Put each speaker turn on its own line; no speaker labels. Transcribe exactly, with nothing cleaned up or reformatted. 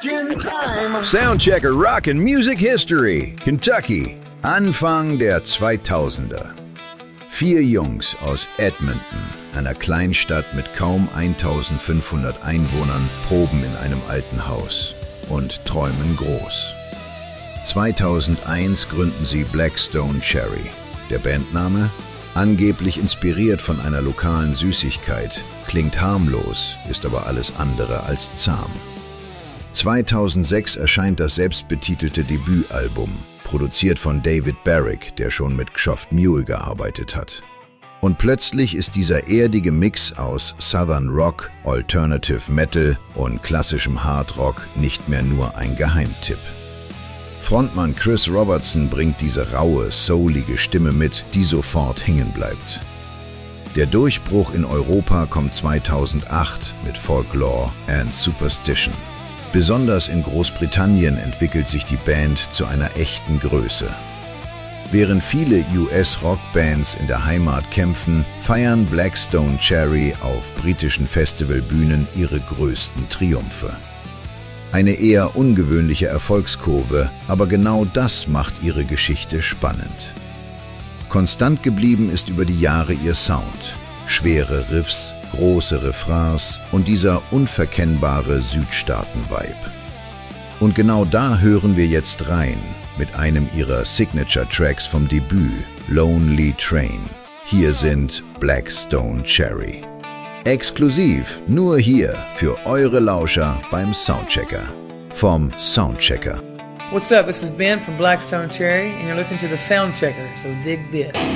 Soundchecker Rockin' Music History, Kentucky, Anfang der zweitausender. Vier Jungs aus Edmonton, einer Kleinstadt mit kaum eintausendfünfhundert Einwohnern, proben in einem alten Haus und träumen groß. zweitausendeins gründen sie Black Stone Cherry. Der Bandname? Angeblich inspiriert von einer lokalen Süßigkeit, klingt harmlos, ist aber alles andere als zahm. zweitausendsechs erscheint das selbstbetitelte Debütalbum, produziert von David Barrick, der schon mit Xoft Mule gearbeitet hat. Und plötzlich ist dieser erdige Mix aus Southern Rock, Alternative Metal und klassischem Hard Rock nicht mehr nur ein Geheimtipp. Frontmann Chris Robertson bringt diese raue, soulige Stimme mit, die sofort hängen bleibt. Der Durchbruch in Europa kommt zweitausendacht mit Folklore and Superstition. Besonders in Großbritannien entwickelt sich die Band zu einer echten Größe. Während viele U S-Rockbands in der Heimat kämpfen, feiern Black Stone Cherry auf britischen Festivalbühnen ihre größten Triumphe. Eine eher ungewöhnliche Erfolgskurve, aber genau das macht ihre Geschichte spannend. Konstant geblieben ist über die Jahre ihr Sound. Schwere Riffs, große Refrains und dieser unverkennbare Südstaaten-Vibe. Und genau da hören wir jetzt rein, mit einem ihrer Signature-Tracks vom Debüt, Lonely Train. Hier sind Black Stone Cherry. Exklusiv nur hier für eure Lauscher beim Soundchecker. Vom Soundchecker.
What's up? This is Ben from Black Stone Cherry, and you're listening to the Soundchecker, so dig this.